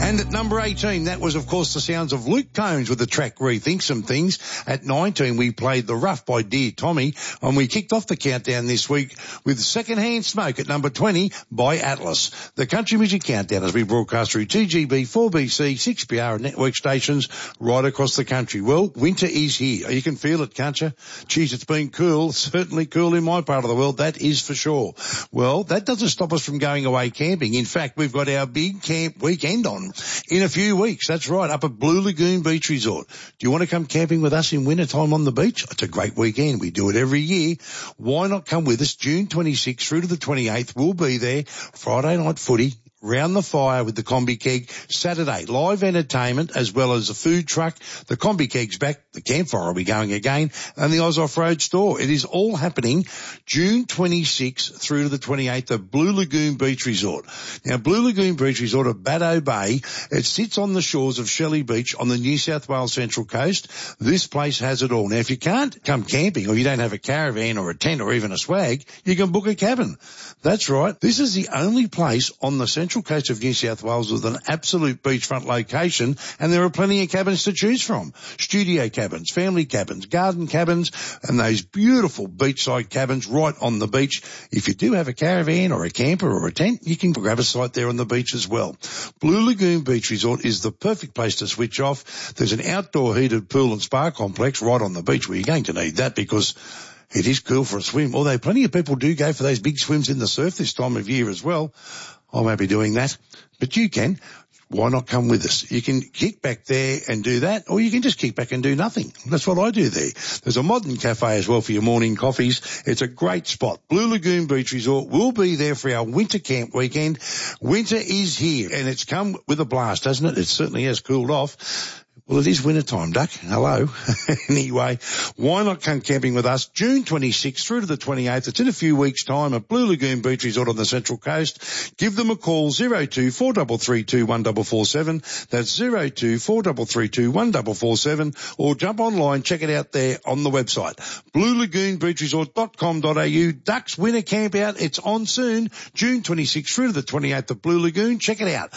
And at number 18, that was, of course, the sounds of Luke Combs with the track Rethink Some Things. At 19, we played The Rough by Dear Tommy, and we kicked off the countdown this week with Secondhand Smoke at number 20 by Atlas. The Country Music Countdown as we broadcast through 2GB, 4BC, 6PR and network stations right across the country. Well, winter is here. You can feel it, can't you? Geez, it's been cool, certainly cool in my part of the world, that is for sure. Well, that doesn't stop us from going away camping. In fact, we've got our big camp weekend on in a few weeks. That's right, up at Blue Lagoon Beach Resort. Do you want to come camping with us in winter time on the beach? It's a great weekend. We do it every year. Why not come with us? June 26th through to the 28th. We'll be there. Friday night footy. Round the fire with the Combi Keg. Saturday, live entertainment as well as a food truck. The Combi Keg's back. The campfire will be going again. And the Oz Off-Road store. It is all happening June 26th through to the 28th at Blue Lagoon Beach Resort. Now, Blue Lagoon Beach Resort at Baddo Bay, it sits on the shores of Shelley Beach on the New South Wales Central Coast. This place has it all. Now, if you can't come camping or you don't have a caravan or a tent or even a swag, you can book a cabin. That's right. This is the only place on the Central Coast of New South Wales with an absolute beachfront location, and there are plenty of cabins to choose from. Studio cabins, family cabins, garden cabins, and those beautiful beachside cabins right on the beach. If you do have a caravan or a camper or a tent, you can grab a site there on the beach as well. Blue Lagoon Beach Resort is the perfect place to switch off. There's an outdoor heated pool and spa complex right on the beach where you're going to need that because it is cool for a swim, although plenty of people do go for those big swims in the surf this time of year as well. I won't be doing that, but you can. Why not come with us? You can kick back there and do that, or you can just kick back and do nothing. That's what I do there. There's a modern cafe as well for your morning coffees. It's a great spot. Blue Lagoon Beach Resort will be there for our winter camp weekend. Winter is here, and it's come with a blast, hasn't it? It certainly has cooled off. Well, it is winter time, Duck. Hello. Anyway, why not come camping with us June 26th through to the 28th? It's in a few weeks' time at Blue Lagoon Beach Resort on the Central Coast. Give them a call, 02 4332 1447. That's 02 4332 1447. Or jump online, check it out there on the website. BlueLagoonBeachResort.com.au. Duck's winter camp out. It's on soon. June 26th through to the 28th at Blue Lagoon. Check it out.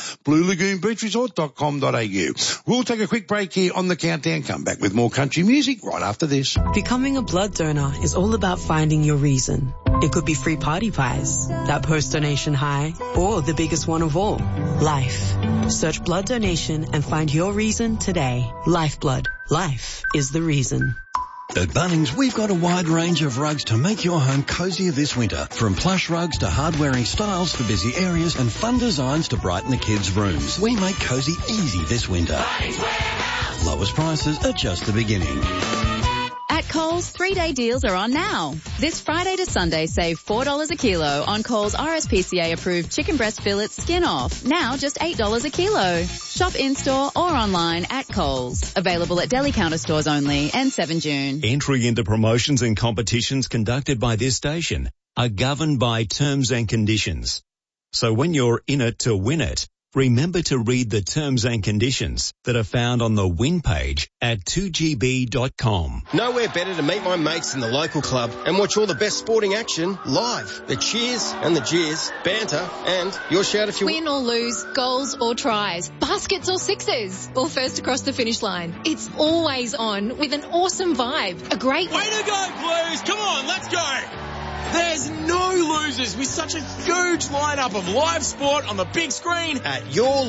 BlueLagoonBeachResort.com.au. We'll take a quick break here on the countdown. Come back with more country music right after this. Becoming a blood donor is all about finding your reason. It could be free party pies, that post-donation high, or the biggest one of all, life. Search blood donation and find your reason today. Lifeblood. Life is the reason. At Bunnings, we've got a wide range of rugs to make your home cozier this winter. From plush rugs to hard-wearing styles for busy areas and fun designs to brighten the kids' rooms. We make cozy easy this winter. Lowest prices are just the beginning. At Coles, 3-day deals are on now. This Friday to Sunday, save $4 a kilo on Coles RSPCA-approved chicken breast fillets skin off. Now just $8 a kilo. Shop in-store or online at Coles. Available at deli counter stores only and 7 June. Entry into promotions and competitions conducted by this station are governed by terms and conditions. So when you're in it to win it, remember to read the terms and conditions that are found on the win page at 2gb.com. Nowhere better to meet my mates in the local club and watch all the best sporting action live. The cheers and the jeers, banter, and your shout if you win or lose, goals or tries, baskets or sixes, or first across the finish line. It's always on with an awesome vibe. A great way to go, Blues! Come on, let's go! There's no losers with such a huge lineup of live sport on the big screen at your